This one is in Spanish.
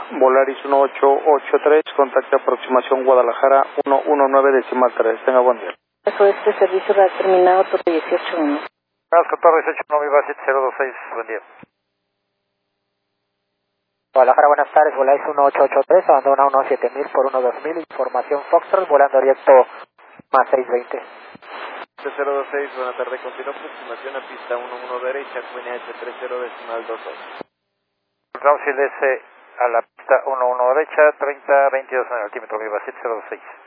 Volaris 1883, contacto aproximación Guadalajara 119.3. Tenga buen día. Eso, este servicio va terminado Torre 18-1. Vasco Torre 18-1, Viva 7026, buen día. Guadalajara, buenas tardes, Volaris 1883, abandona 17000 por 12000, información Foxtrot, volando directo más 620. C026, buena tarde, continúa aproximación a pista 11 derecha, QNH 30.22. Auxil S a la pista 11 derecha, 30.22 en el altímetro, Viva 7026.